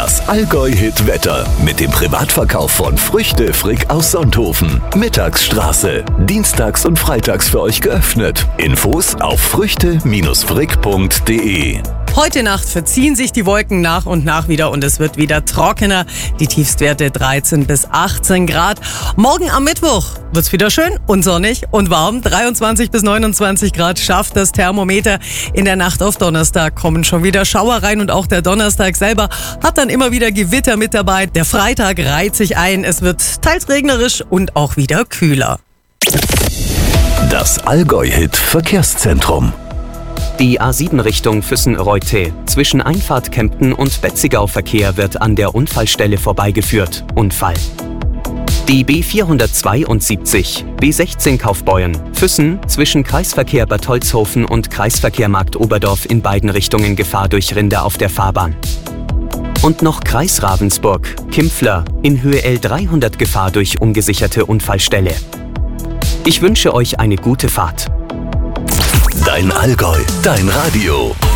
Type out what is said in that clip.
Das Allgäu-Hit-Wetter mit dem Privatverkauf von Früchte Frick aus Sonthofen. Mittagsstraße. Dienstags und freitags für euch geöffnet. Infos auf früchte-frick.de. Heute Nacht verziehen sich die Wolken nach und nach wieder und es wird wieder trockener. Die Tiefstwerte 13 bis 18 Grad. Morgen am Mittwoch wird's wieder schön und sonnig und warm. 23 bis 29 Grad schafft das Thermometer. In der Nacht auf Donnerstag kommen schon wieder Schauer rein und auch der Donnerstag selber hat dann immer wieder Gewitter mit dabei. Der Freitag reiht sich ein. Es wird teils regnerisch und auch wieder kühler. Das Allgäu-Hit-Verkehrszentrum. Die A7 Richtung Füssen-Reute. Zwischen Einfahrt Kempten und Betzigau-Verkehr wird an der Unfallstelle vorbeigeführt. Unfall. Die B472, B16 Kaufbeuren, Füssen, zwischen Kreisverkehr Bad Holzhofen und Kreisverkehr Markt Oberdorf in beiden Richtungen Gefahr durch Rinder auf der Fahrbahn. Und noch Kreis Ravensburg, Kimpfler, in Höhe L300 Gefahr durch ungesicherte Unfallstelle. Ich wünsche euch eine gute Fahrt. Dein Allgäu, dein Radio.